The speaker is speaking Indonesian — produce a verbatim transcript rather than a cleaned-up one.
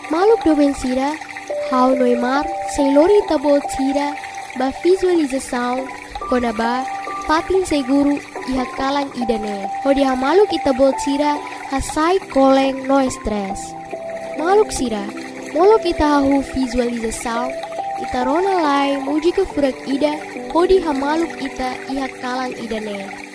Maluk doben sira, hau noimar, seilori tabot sira, ba visualização, konaba, patin seguru, iha kalang idane. Hodi ha maluk itabot sira, hasai koleng no stress. Maluk sira, molok ita hahu visualização, ita rona lai muji ke furak ida, hodi ha maluk ita iha kalang idane.